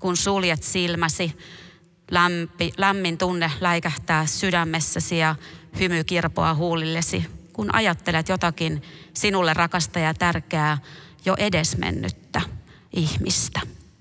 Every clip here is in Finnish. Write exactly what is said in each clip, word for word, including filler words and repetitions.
kun suljet silmäsi, lämpi, lämmin tunne läikähtää sydämessäsi ja hymy kirpoaa huulillesi, kun ajattelet jotakin sinulle rakasta ja tärkeää, jo edesmennyttä ihmistä.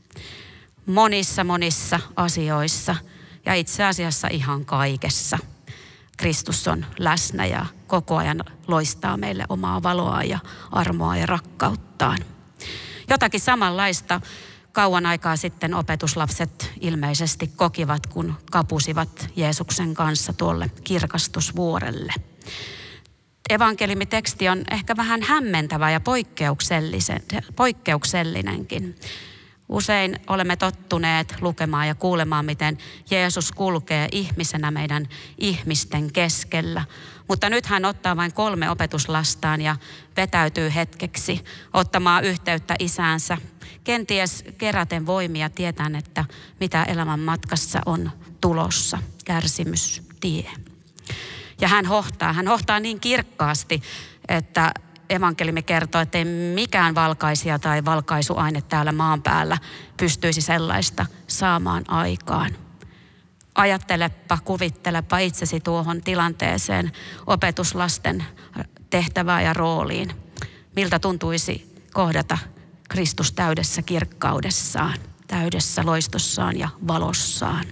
Monissa monissa asioissa ja itse asiassa ihan kaikessa Kristus on läsnä ja koko ajan loistaa meille omaa valoa ja armoa ja rakkauttaan. Jotakin samanlaista kauan aikaa sitten opetuslapset ilmeisesti kokivat, kun kapusivat Jeesuksen kanssa tuolle kirkastusvuorelle. Evankeliumiteksti on ehkä vähän hämmentävä ja poikkeuksellisen, poikkeuksellinenkin. Usein olemme tottuneet lukemaan ja kuulemaan, miten Jeesus kulkee ihmisenä meidän ihmisten keskellä. Mutta nyt hän ottaa vain kolme opetuslastaan ja vetäytyy hetkeksi ottamaan yhteyttä isäänsä. Kenties keräten voimia tietäen, että mitä elämän matkassa on tulossa, kärsimystie. Ja hän hohtaa, hän hohtaa niin kirkkaasti, että evankeliumi kertoo, että ei mikään valkaisija tai valkaisuaine täällä maan päällä pystyisi sellaista saamaan aikaan. Ajattelepa, kuvittelepa itsesi tuohon tilanteeseen, opetuslasten tehtävään ja rooliin. Miltä tuntuisi kohdata Kristus täydessä kirkkaudessaan, täydessä loistossaan ja valossaan.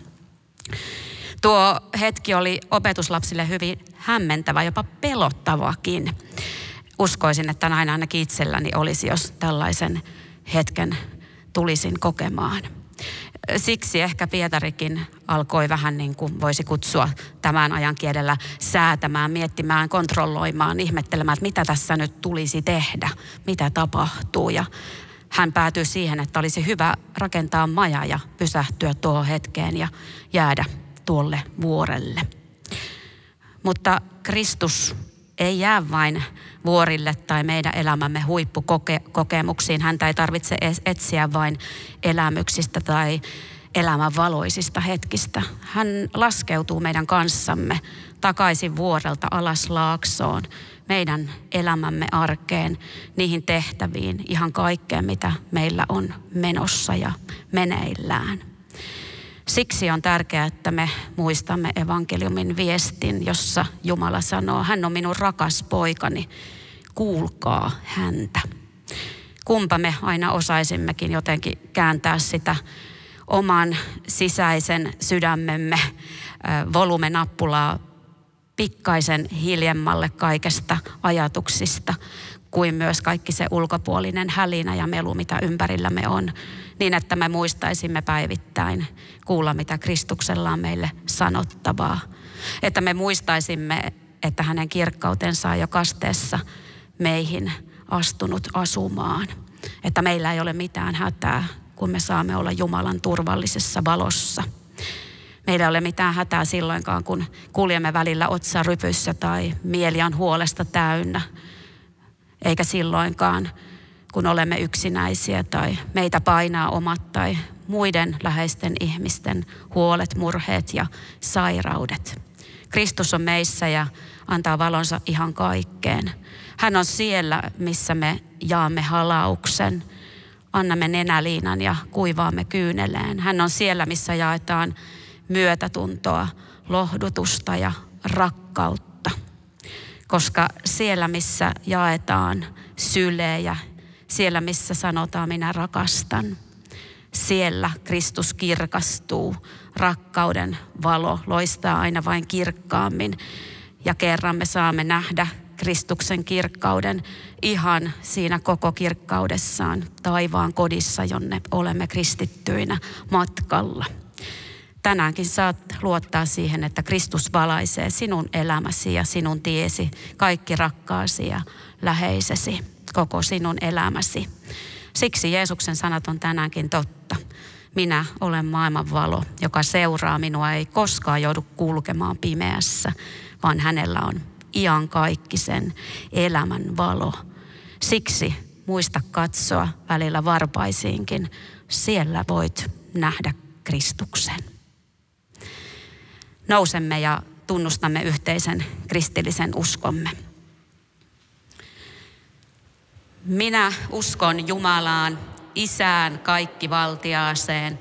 Tuo hetki oli opetuslapsille hyvin hämmentävä, jopa pelottavakin. Uskoisin, että näin ainakin itselläni olisi, jos tällaisen hetken tulisin kokemaan. Siksi ehkä Pietarikin alkoi vähän niin kuin voisi kutsua tämän ajan kielellä säätämään, miettimään, kontrolloimaan, ihmettelemään, että mitä tässä nyt tulisi tehdä, mitä tapahtuu. Ja hän päätyi siihen, että olisi hyvä rakentaa maja ja pysähtyä tuohon hetkeen ja jäädä tuolle vuorelle. Mutta Kristus ei jää vain vuorille tai meidän elämämme huippukokemuksiin. Häntä ei tarvitse etsiä vain elämyksistä tai elämän valoisista hetkistä. Hän laskeutuu meidän kanssamme takaisin vuorelta alas laaksoon, meidän elämämme arkeen, niihin tehtäviin, ihan kaikkeen, mitä meillä on menossa ja meneillään. Siksi on tärkeää, että me muistamme evankeliumin viestin, jossa Jumala sanoo, hän on minun rakas poikani, kuulkaa häntä. Kumpa me aina osaisimmekin jotenkin kääntää sitä oman sisäisen sydämemme volumenappulaa pikkaisen hiljemmalle kaikesta ajatuksista, kuin myös kaikki se ulkopuolinen hälinä ja melu, mitä ympärillämme on, niin että me muistaisimme päivittäin kuulla, mitä Kristuksella on meille sanottavaa. Että me muistaisimme, että hänen kirkkautensa on jo kasteessa meihin astunut asumaan. Että meillä ei ole mitään hätää, kun me saamme olla Jumalan turvallisessa valossa. Meillä ei ole mitään hätää silloinkaan, kun kuljemme välillä otsarypyssä tai mieli on huolesta täynnä. Eikä silloinkaan, kun olemme yksinäisiä tai meitä painaa omat tai muiden läheisten ihmisten huolet, murheet ja sairaudet. Kristus on meissä ja antaa valonsa ihan kaikkeen. Hän on siellä, missä me jaamme halauksen, annamme nenäliinan ja kuivaamme kyyneleen. Hän on siellä, missä jaetaan myötätuntoa, lohdutusta ja rakkautta. Koska siellä, missä jaetaan sylejä, siellä, missä sanotaan minä rakastan, siellä Kristus kirkastuu, rakkauden valo loistaa aina vain kirkkaammin. Ja kerran me saamme nähdä Kristuksen kirkkauden ihan siinä koko kirkkaudessaan taivaan kodissa, jonne olemme kristittyinä matkalla. Tänäänkin saat luottaa siihen, että Kristus valaisee sinun elämäsi ja sinun tiesi, kaikki rakkaasi ja läheisesi, koko sinun elämäsi. Siksi Jeesuksen sanat on tänäänkin totta. Minä olen maailman valo, joka seuraa minua, ei koskaan joudu kulkemaan pimeässä, vaan hänellä on iankaikkisen elämän valo. Siksi muista katsoa välillä varpaisiinkin, siellä voit nähdä Kristuksen. Nousemme ja tunnustamme yhteisen kristillisen uskomme. Minä uskon Jumalaan, Isään kaikkivaltiaaseen,